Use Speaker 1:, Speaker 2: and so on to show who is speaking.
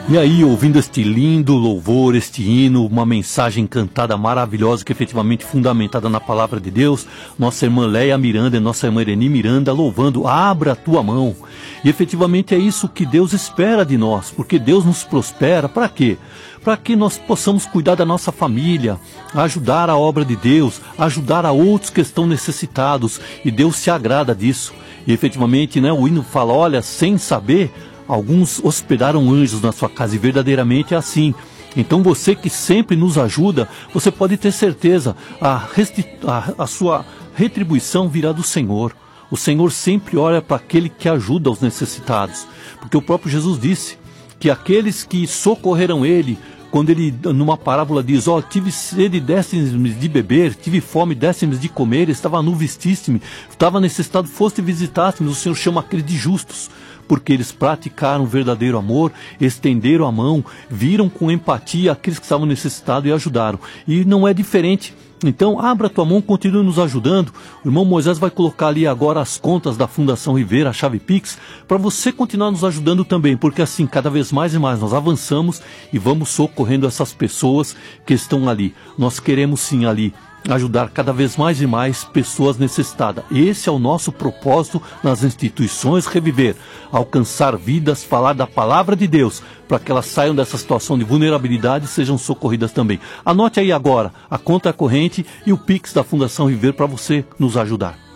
Speaker 1: E aí, ouvindo este lindo louvor, este hino, uma mensagem cantada maravilhosa que efetivamente fundamentada na palavra de Deus, nossa irmã Leia Miranda e nossa irmã Irene Miranda louvando, abra a tua mão. E efetivamente é isso que Deus espera de nós, porque Deus nos prospera, para quê? Para que nós possamos cuidar da nossa família, ajudar a obra de Deus, ajudar a outros que estão necessitados, e Deus se agrada disso. E efetivamente, o hino fala, olha, sem saber, alguns hospedaram anjos na sua casa, e verdadeiramente é assim. Então você que sempre nos ajuda, você pode ter certeza, a sua retribuição virá do Senhor. O Senhor sempre olha para aquele que ajuda os necessitados, porque o próprio Jesus disse que aqueles que socorreram ele, quando ele numa parábola diz, tive sede, deste-me de beber, tive fome, deste-me de comer, estava nu, vestiste-me, estava necessitado, foste e visitaste-me, o Senhor chama aqueles de justos, porque eles praticaram verdadeiro amor, estenderam a mão, viram com empatia aqueles que estavam necessitados e ajudaram. E não é diferente. Então, abra a tua mão, continue nos ajudando. O irmão Moisés vai colocar ali agora as contas da Fundação Rivera, a chave Pix, para você continuar nos ajudando também, porque assim, cada vez mais e mais nós avançamos e vamos socorrendo essas pessoas que estão ali. Nós queremos sim ali ajudar cada vez mais e mais pessoas necessitadas. Esse é o nosso propósito nas instituições Reviver, alcançar vidas, falar da palavra de Deus, para que elas saiam dessa situação de vulnerabilidade e sejam socorridas também. Anote aí agora a conta corrente e o Pix da Fundação Reviver para você nos ajudar.